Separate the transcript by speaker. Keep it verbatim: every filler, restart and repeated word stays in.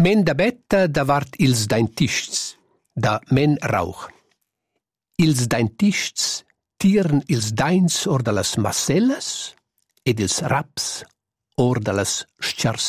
Speaker 1: Men da betta davart ils dentists, da men rauch. Ils dentists tiren ils dains or da las massellas ed ils raps or da las